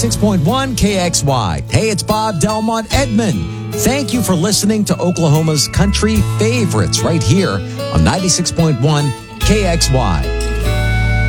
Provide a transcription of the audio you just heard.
96.1 KXY. Hey, it's Bob Delmont Edmond. Thank you for listening to Oklahoma's country favorites right here on 96.1 KXY.